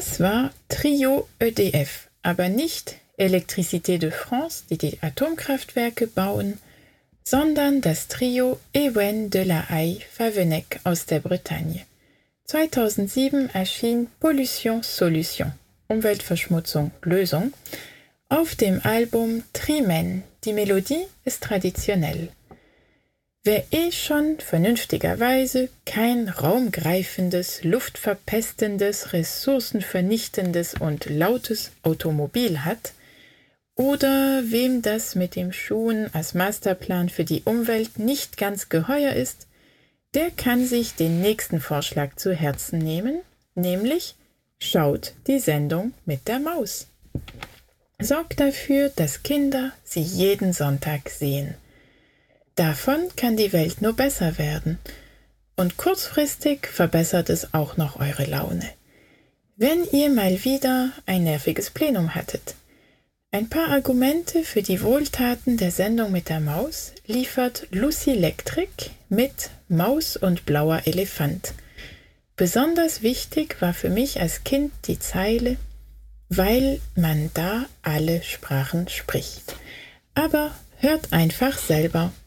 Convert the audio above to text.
Das war Trio EDF, aber nicht Électricité de France, die die Atomkraftwerke bauen, sondern das Trio Ewen de la Haye-Favennec aus der Bretagne. 2007 erschien Pollution Solution, Umweltverschmutzung Lösung, auf dem Album Trimen. Die Melodie ist traditionell. Wer schon vernünftigerweise kein raumgreifendes, luftverpestendes, ressourcenvernichtendes und lautes Automobil hat, oder wem das mit dem Schuhen als Masterplan für die Umwelt nicht ganz geheuer ist, der kann sich den nächsten Vorschlag zu Herzen nehmen, nämlich schaut die Sendung mit der Maus. Sorgt dafür, dass Kinder sie jeden Sonntag sehen. Davon kann die Welt nur besser werden. Und kurzfristig verbessert es auch noch eure Laune. Wenn ihr mal wieder ein nerviges Plenum hattet. Ein paar Argumente für die Wohltaten der Sendung mit der Maus liefert Lucy Lectric mit Maus und blauer Elefant. Besonders wichtig war für mich als Kind die Zeile, weil man da alle Sprachen spricht. Aber hört einfach selber.